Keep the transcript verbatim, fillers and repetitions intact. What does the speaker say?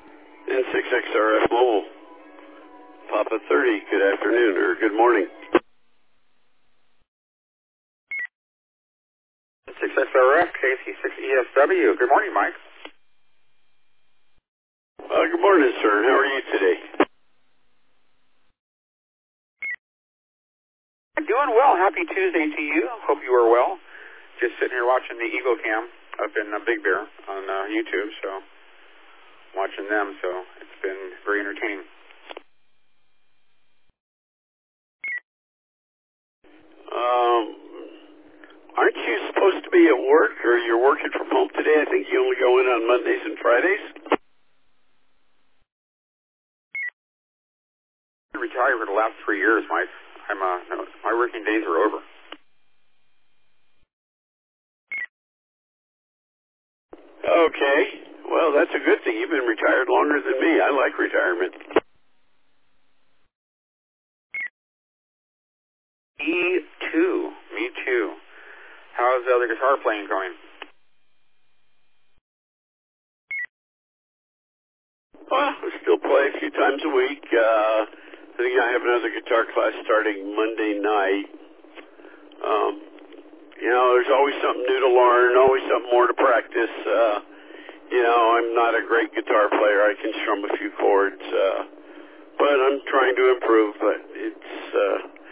N six X R F Mobile. Papa thirty, good afternoon, or good morning. N six X R F, K C six E S W. Good morning, Mike. Uh, good morning, sir. How are you today? Doing well. Happy Tuesday to you. Hope you are well. Just sitting here watching the Eagle Cam up in uh, Big Bear on uh, YouTube, so watching them, so it's been very entertaining. Um, aren't you supposed to be at work, or you're working from home today? I think you only go in on Mondays and Fridays. I retired for the last three years, Mike. I'm uh, no, my working days are over. Okay. Well, that's a good thing. You've been retired longer than me. I like retirement. Me too. Me too. How's uh, the guitar playing going? Well, I still play a few times a week. Uh, I think I have another guitar class starting Monday night. Um, you know, there's always something new to learn, always something more to practice. Uh, you know, I'm not a great guitar player. I can strum a few chords, uh, but I'm trying to improve. But it's uh,